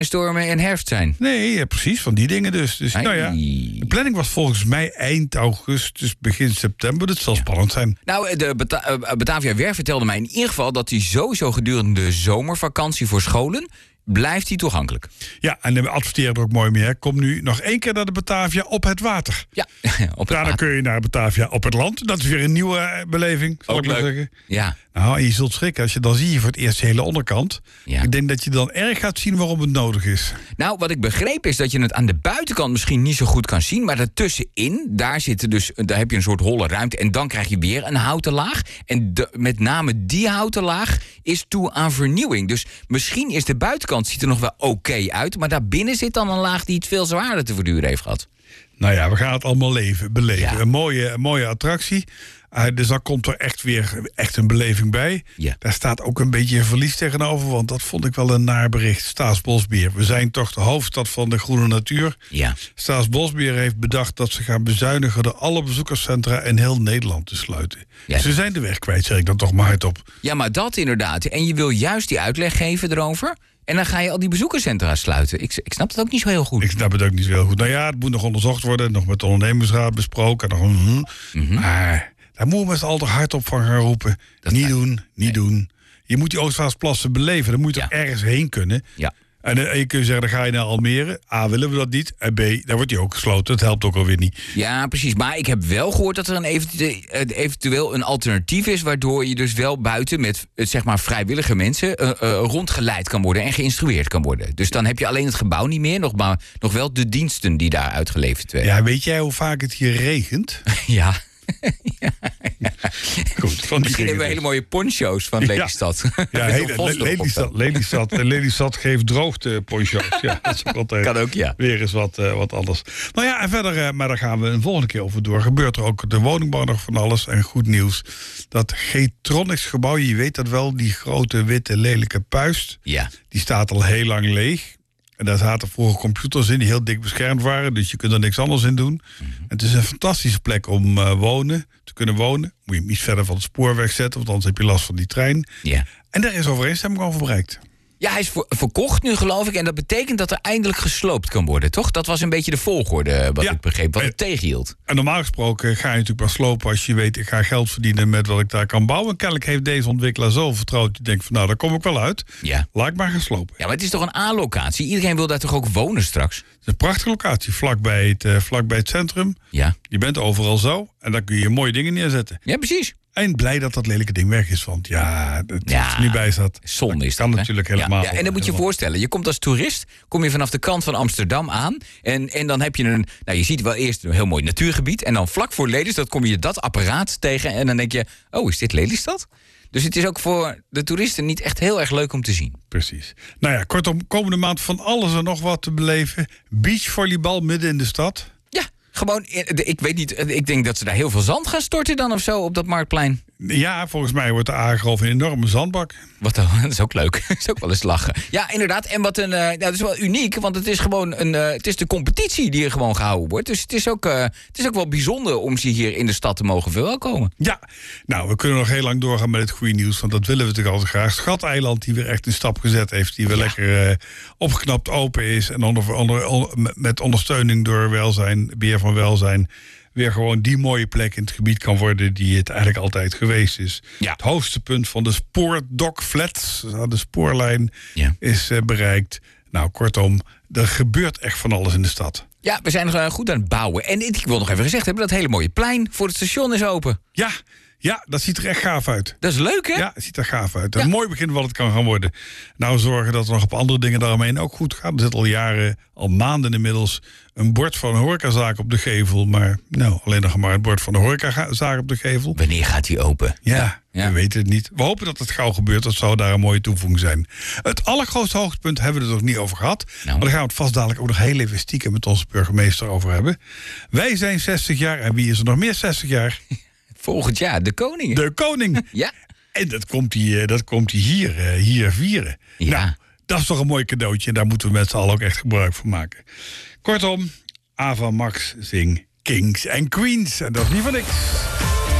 stormen en herfst zijn. Nee, precies, van die dingen dus. Dus nou ja, de planning was volgens mij eind augustus, begin september. Dat zal spannend zijn. Nou, de Batavia Werf vertelde mij in ieder geval dat hij sowieso gedurende de zomervakantie voor scholen blijft hij toegankelijk. Ja, en we adverteren er ook mooi mee. Hè. Kom nu nog 1 keer naar de Batavia op het water. Ja, op het water. Dan kun je naar Batavia op het land. Dat is weer een nieuwe beleving, zal ik maar zeggen. Ja. Nou, en je zult schrikken als je dan zie je voor het eerst de hele onderkant. Ja. Ik denk dat je dan erg gaat zien waarom het nodig is. Nou, wat ik begreep is dat je het aan de buitenkant misschien niet zo goed kan zien, maar daartussenin, daar heb je een soort holle ruimte en dan krijg je weer een houten laag. En met name die houten laag is toe aan vernieuwing. Dus misschien is de buitenkant ziet er nog wel oké uit, maar daarbinnen zit dan een laag die het veel zwaarder te verduren heeft gehad. Nou ja, we gaan het allemaal beleven. Ja. Een mooie attractie. Dus dan komt er echt een beleving bij. Ja. Daar staat ook een beetje een verlies tegenover, want dat vond ik wel een naar bericht. Staatsbosbeheer. We zijn toch de hoofdstad van de groene natuur. Ja. Staatsbosbeheer heeft bedacht dat ze gaan bezuinigen door alle bezoekerscentra in heel Nederland te sluiten. Ja. Dus we zijn de weg kwijt, zeg ik dan toch maar hardop. Ja, maar dat inderdaad. En je wil juist die uitleg geven erover. En dan ga je al die bezoekerscentra sluiten. Ik snap dat ook niet zo heel goed. Ik snap het ook niet zo heel goed. Nou ja, het moet nog onderzocht worden. Nog met de ondernemingsraad besproken. Maar daar moeten we met z'n allen hard op van gaan roepen. Niet doen. Je moet die Oostvaardersplassen beleven. Dan moet je toch ergens heen kunnen. Ja. En je kunt zeggen, dan ga je naar Almere. A, willen we dat niet. En B, dan wordt die ook gesloten. Dat helpt ook alweer niet. Ja, precies. Maar ik heb wel gehoord dat er eventueel een alternatief is, waardoor je dus wel buiten met zeg maar vrijwillige mensen rondgeleid kan worden en geïnstrueerd kan worden. Dus dan heb je alleen het gebouw niet meer, nog wel de diensten die daar uitgeleverd werden. Ja, weet jij hoe vaak het hier regent? Ja. Goed, Misschien hebben we hele mooie poncho's van Lelystad. Ja, Lelystad geeft droogte poncho's. Ja, dat is ook altijd kan ook, ja. Weer eens wat anders. Nou ja, en verder, maar daar gaan we een volgende keer over door. Gebeurt er ook de woningbouw nog van alles. En goed nieuws, dat Getronics gebouw, je weet dat wel, die grote witte lelijke puist. Ja. Die staat al heel lang leeg. En daar zaten vroeger computers in die heel dik beschermd waren. Dus je kunt er niks anders in doen. Mm-hmm. Het is een fantastische plek om te kunnen wonen. Moet je hem iets verder van het spoorweg zetten, want anders heb je last van die trein. Yeah. En daar is overeenstemming over bereikt. Ja, hij is verkocht nu, geloof ik. En dat betekent dat er eindelijk gesloopt kan worden, toch? Dat was een beetje de volgorde, wat ik begreep, wat het tegenhield. En normaal gesproken ga je natuurlijk pas slopen als je weet, ik ga geld verdienen met wat ik daar kan bouwen. En kennelijk heeft deze ontwikkelaar zo vertrouwd, die denkt van nou, daar kom ik wel uit. Ja. Laat ik maar gaan slopen. Ja, maar het is toch een A-locatie? Iedereen wil daar toch ook wonen straks? Het is een prachtige locatie, vlakbij het centrum. Ja. Je bent overal zo en daar kun je mooie dingen neerzetten. Ja, precies. En blij dat dat lelijke ding weg is, want het er niet bij staat. Zonde is dat, kan natuurlijk helemaal. Ja, en dan moet je voorstellen, je komt als toerist, kom je vanaf de kant van Amsterdam aan. En dan heb je je ziet wel eerst een heel mooi natuurgebied. En dan vlak voor Lelystad kom je dat apparaat tegen. En dan denk je, oh, is dit Lelystad? Dus het is ook voor de toeristen niet echt heel erg leuk om te zien. Precies. Nou ja, kortom, komende maand van alles en nog wat te beleven. Beachvolleybal midden in de stad. Ja, gewoon, ik weet niet, ik denk dat ze daar heel veel zand gaan storten dan of zo op dat Marktplein. Ja, volgens mij wordt er aangegroven een enorme zandbak. Wat dan? Dat is ook leuk. Dat is ook wel eens lachen. Ja, inderdaad. En dat is wel uniek, want het is gewoon het is de competitie die er gewoon gehouden wordt. Dus het is ook wel bijzonder om ze hier in de stad te mogen verwelkomen. Ja, nou, we kunnen nog heel lang doorgaan met het goede nieuws, want dat willen we natuurlijk altijd graag. Schateiland die weer echt een stap gezet heeft, die weer lekker opgeknapt open is en met ondersteuning door beheer van welzijn, weer gewoon die mooie plek in het gebied kan worden die het eigenlijk altijd geweest is. Ja. Het hoogste punt van de spoordok flats, de spoorlijn, is bereikt. Nou, kortom, er gebeurt echt van alles in de stad. Ja, we zijn goed aan het bouwen. En ik wil nog even gezegd hebben, dat hele mooie plein voor het station is open. Ja, dat ziet er echt gaaf uit. Dat is leuk, hè? Ja, het ziet er gaaf uit. Een mooi begin wat het kan gaan worden. Nou, zorgen dat er nog op andere dingen daaromheen ook goed gaat. Er zit al maanden inmiddels, een bord van een horecazaak op de gevel. Maar alleen nog maar het bord van de horecazaak op de gevel. Wanneer gaat die open? Ja, we weten het niet. We hopen dat het gauw gebeurt. Dat zou daar een mooie toevoeging zijn. Het allergrootste hoogtepunt hebben we er nog niet over gehad. Maar daar gaan we het vast dadelijk ook nog heel even stiekem met onze burgemeester over hebben. Wij zijn 60 jaar en wie is er nog meer 60 jaar? Volgend jaar, de koning. De koning. Ja. En dat komt hij hier vieren. Ja. Nou, dat is toch een mooi cadeautje. En daar moeten we met z'n allen ook echt gebruik van maken. Kortom, Ava Max zing Kings and Queens. En dat is niet van niks.